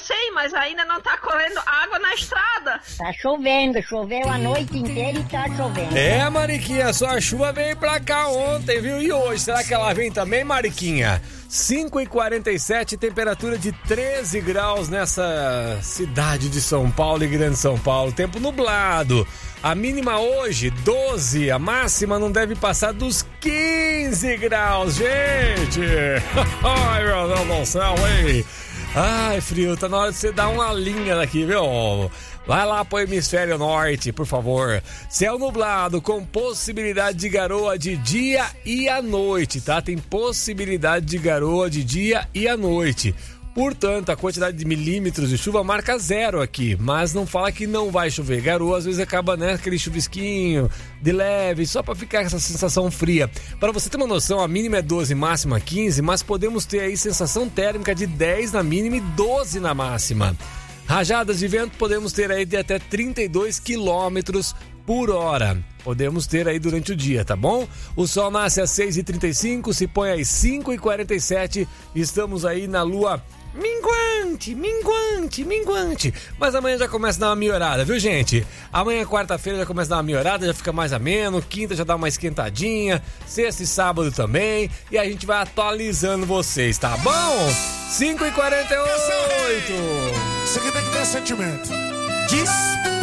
sim, mas ainda não tá correndo água na estrada. Tá chovendo, choveu a noite inteira e tá chovendo. É, Mariquinha, só a chuva veio pra cá ontem, viu? E hoje, será que ela vem também, Mariquinha? 5h47, temperatura de 13 graus nessa cidade de São Paulo e Grande São Paulo. Tempo nublado. A mínima hoje, 12. A máxima não deve passar dos 15 graus, gente. Ai, meu Deus do céu, hein? Ai, frio, tá na hora de você dar uma linha daqui, viu? Vai lá pro hemisfério norte, por favor. Céu nublado com possibilidade de garoa de dia e à noite, tá? Tem possibilidade de garoa de dia e à noite. Portanto, a quantidade de milímetros de chuva marca 0 aqui, mas não fala que não vai chover. Garoa às vezes acaba, né, aquele chuvisquinho de leve, só para ficar essa sensação fria. Para você ter uma noção, a mínima é 12, máxima 15, mas podemos ter aí sensação térmica de 10 na mínima e 12 na máxima. Rajadas de vento podemos ter aí de até 32 quilômetros por hora. Podemos ter aí durante o dia, tá bom? O sol nasce às 6h35, se põe às 5h47. Estamos aí na lua minguante. Mas amanhã já começa a dar uma melhorada, viu, gente? Amanhã, quarta-feira, já começa a dar uma melhorada, já fica mais ameno. Quinta já dá uma esquentadinha. Sexta e sábado também. E a gente vai atualizando vocês, tá bom? 5h48. Isso aqui tem que ter sentimento. Diz